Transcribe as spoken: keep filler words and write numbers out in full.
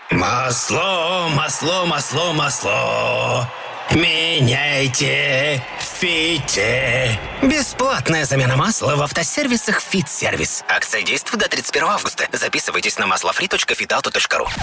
Масло, масло, масло, масло. Меняйте, фите. Бесплатная замена масла в автосервисах «Фит-сервис». Акция действует до тридцать первого августа. Записывайтесь на маслофри точка фитауто точка ру.